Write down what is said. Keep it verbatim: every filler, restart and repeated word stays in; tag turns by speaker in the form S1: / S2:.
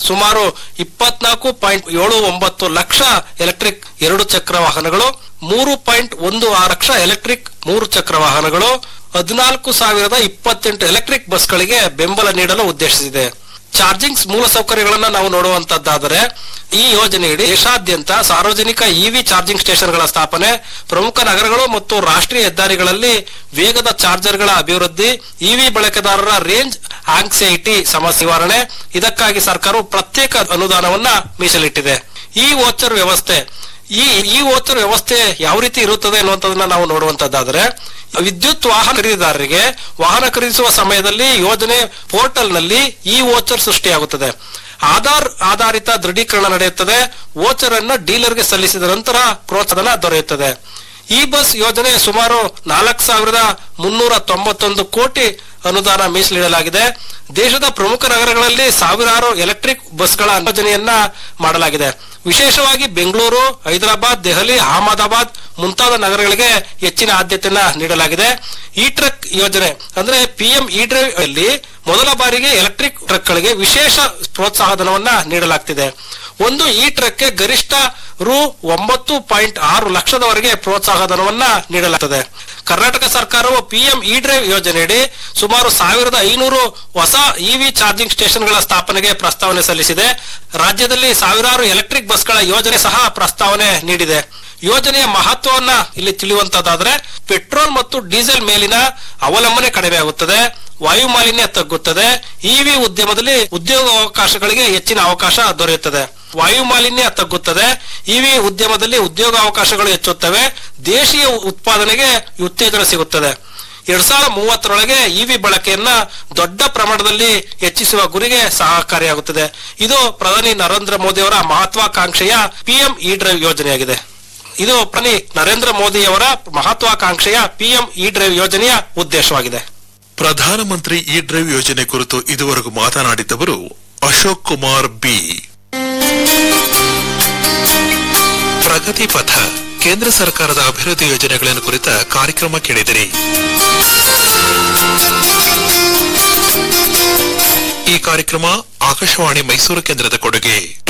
S1: ಸುಮಾರು ಇಪ್ಪತ್ನಾಲ್ಕು ಪಾಯಿಂಟ್ ಏಳು ಒಂಬತ್ತು ಲಕ್ಷ ಎಲೆಕ್ಟ್ರಿಕ್ ಎರಡು ಚಕ್ರ ವಾಹನಗಳು, ಮೂರು ಪಾಯಿಂಟ್ ಒಂದು ಆರು ಲಕ್ಷ ಎಲೆಕ್ಟ್ರಿಕ್ ಮೂರು ಚಕ್ರ ವಾಹನಗಳು, ಹದಿನಾಲ್ಕು ಸಾವಿರದ ಇಪ್ಪತ್ತೆಂಟು ಎಲೆಕ್ಟ್ರಿಕ್ ಬಸ್ಗಳಿಗೆ ಬೆಂಬಲ ನೀಡಲು ಉದ್ದೇಶಿಸಿದೆ. ಚಾರ್ಜಿಂಗ್ ಮೂಲಸೌಕರ್ಯಗಳನ್ನ ನಾವು ನೋಡುವಂತದ್ದಾದರೆ ಈ ಯೋಜನೆಯಡಿ ದೇಶಾದ್ಯಂತ ಸಾರ್ವಜನಿಕ ಇವಿ ಚಾರ್ಜಿಂಗ್ ಸ್ಟೇಷನ್ಗಳ ಸ್ಥಾಪನೆ, ಪ್ರಮುಖ ನಗರಗಳು ಮತ್ತು ರಾಷ್ಟ್ರೀಯ ಹೆದ್ದಾರಿಗಳಲ್ಲಿ ವೇಗದ ಚಾರ್ಜರ್ಗಳ ಅಭಿವೃದ್ಧಿ, ಇವಿ ಬಳಕೆದಾರರ ರೇಂಜ್ ಆಂಕ್ಸೈಟಿ ಸಮಸ್ಯೆ ನಿವಾರಣೆ, ಇದಕ್ಕಾಗಿ ಸರ್ಕಾರವು ಪ್ರತ್ಯೇಕ ಅನುದಾನವನ್ನ ಮೀಸಲಿಟ್ಟಿದೆ. ಈ ವೋಚರ್ ವ್ಯವಸ್ಥೆ ಈ ಈ ವೋಚರ್ ವ್ಯವಸ್ಥೆ ಯಾವ ರೀತಿ ಇರುತ್ತದೆ ಅನ್ನುವಂಥದ್ದನ್ನ ನಾವು ನೋಡುವಂತದ್ದಾದ್ರೆ, ವಿದ್ಯುತ್ ವಾಹನ ಖರೀದಿದಾರರಿಗೆ ವಾಹನ ಖರೀದಿಸುವ ಸಮಯದಲ್ಲಿ ಯೋಜನೆ ಪೋರ್ಟಲ್ ನಲ್ಲಿ ಈ ವೋಚರ್ ಸೃಷ್ಟಿಯಾಗುತ್ತದೆ. ಆಧಾರ್ ಆಧಾರಿತ ದೃಢೀಕರಣ ನಡೆಯುತ್ತದೆ. ವೋಚರ್ ಅನ್ನು ಡೀಲರ್ಗೆ ಸಲ್ಲಿಸಿದ ನಂತರ ಪ್ರೋತ್ಸಾಹನ ದೊರೆಯುತ್ತದೆ. ಈ ಬಸ್ ಯೋಜನೆ ಸುಮಾರು ನಾಲ್ಕು ಸಾವಿರದ ಮುನ್ನೂರ ತೊಂಬತ್ತೊಂದು ಕೋಟಿ ಅನುದಾನ ಮೀಸಲಿಡಲಾಗಿದೆ. ದೇಶದ ಪ್ರಮುಖ ನಗರಗಳಲ್ಲಿ ಸಾವಿರಾರು ಎಲೆಕ್ಟ್ರಿಕ್ ಬಸ್ಗಳ ಯೋಜನೆಯನ್ನ ಮಾಡಲಾಗಿದೆ. ವಿಶೇಷವಾಗಿ ಬೆಂಗಳೂರು, ಹೈದರಾಬಾದ್, ದೆಹಲಿ, ಅಹಮದಾಬಾದ್ ಮುಂತಾದ ನಗರಗಳಿಗೆ ಹೆಚ್ಚಿನ ಆದ್ಯತೆಯನ್ನ ನೀಡಲಾಗಿದೆ. ಇ ಟ್ರಕ್ ಯೋಜನೆ ಅಂದ್ರೆ ಪಿಎಂ ಇ ಡ್ರೈವ್ ಅಲ್ಲಿ ಮೊದಲ ಬಾರಿಗೆ ಎಲೆಕ್ಟ್ರಿಕ್ ಟ್ರಕ್ ಗಳಿಗೆ ವಿಶೇಷ ಪ್ರೋತ್ಸಾಹಧನವನ್ನ ನೀಡಲಾಗ್ತಿದೆ. ಒಂದು ಇ ಟ್ರಕ್ಗೆ ಗರಿಷ್ಠ ರು ಒಂಬತ್ತು ಪಾಯಿಂಟ್ ಆರು ಲಕ್ಷದವರೆಗೆ ಪ್ರೋತ್ಸಾಹಧನವನ್ನ ನೀಡಲಾಗುತ್ತದೆ. ಕರ್ನಾಟಕ ಸರ್ಕಾರವು ಪಿಎಂ ಇ ಡ್ರೈವ್ ಯೋಜನೆಯಡಿ ಸುಮಾರು ಸಾವಿರದ ಐನೂರು ಹೊಸ ಇವಿ ಚಾರ್ಜಿಂಗ್ ಸ್ಟೇಷನ್ಗಳ ಸ್ಥಾಪನೆಗೆ ಪ್ರಸ್ತಾವನೆ ಸಲ್ಲಿಸಿದೆ. ರಾಜ್ಯದಲ್ಲಿ ಸಾವಿರಾರು ಎಲೆಕ್ಟ್ರಿಕ್ ಬಸ್ಗಳ ಯೋಜನೆ ಸಹ ಪ್ರಸ್ತಾವನೆ ನೀಡಿದೆ. ಯೋಜನೆಯ ಮಹತ್ವವನ್ನ ಇಲ್ಲಿ ತಿಳಿಯುವಂತದ್ದಾದ್ರೆ, ಪೆಟ್ರೋಲ್ ಮತ್ತು ಡೀಸೆಲ್ ಮೇಲಿನ ಅವಲಂಬನೆ ಕಡಿಮೆಯಾಗುತ್ತದೆ, ವಾಯು ಮಾಲಿನ್ಯ ತಗ್ಗುತ್ತದೆ, ಇವಿ ಉದ್ಯಮದಲ್ಲಿ ಉದ್ಯೋಗಾವಕಾಶಗಳಿಗೆ ಹೆಚ್ಚಿನ ಅವಕಾಶ ದೊರೆಯುತ್ತದೆ. ವಾಯು ಮಾಲಿನ್ಯ ತಗ್ಗುತ್ತದೆ, ಇವಿ ಉದ್ಯಮದಲ್ಲಿ ಉದ್ಯೋಗಾವಕಾಶಗಳು ಹೆಚ್ಚುತ್ತವೆ, ದೇಶೀಯ ಉತ್ಪಾದನೆಗೆ ಉತ್ತೇಜನ ಸಿಗುತ್ತದೆ. ಎರಡ್ ಸಾವಿರದ ಮೂವತ್ತರೊಳಗೆ ಇವಿ ಬಳಕೆಯನ್ನ ದೊಡ್ಡ ಪ್ರಮಾಣದಲ್ಲಿ ಹೆಚ್ಚಿಸುವ ಗುರಿಗೆ ಸಹಕಾರಿಯಾಗುತ್ತದೆ. ಇದು ಪ್ರಧಾನಿ ನರೇಂದ್ರ ಮೋದಿ ಅವರ ಮಹತ್ವಾಕಾಂಕ್ಷೆಯ ಪಿಎಂ ಇ ಡ್ರೈವ್ ಯೋಜನೆಯಾಗಿದೆ. ಇದು ಪ್ರಧಾನಿ ನರೇಂದ್ರ ಮೋದಿ ಅವರ ಮಹತ್ವಾಕಾಂಕ್ಷೆಯ ಪಿಎಂ ಇ ಡ್ರೈವ್ ಯೋಜನೆಯ ಉದ್ದೇಶವಾಗಿದೆ.
S2: ಪ್ರಧಾನಮಂತ್ರಿ ಇ ಡ್ರೈವ್ ಯೋಜನೆ ಕುರಿತು ಇದುವರೆಗೂ ಮಾತನಾಡಿದವರು ಅಶೋಕ್ ಕುಮಾರ್ ಬಿ. ಪ್ರಗತಿ ಪಥ ಕೇಂದ್ರ ಸರ್ಕಾರದ ಅಭಿವೃದ್ಧಿ ಯೋಜನೆಗಳನ್ನು ಕುರಿತ ಕಾರ್ಯಕ್ರಮ ಕೇಳಿದಿರಿ. ಈ ಕಾರ್ಯಕ್ರಮ ಆಕಾಶವಾಣಿ ಮೈಸೂರು ಕೇಂದ್ರದ ಕೊಡುಗೆ.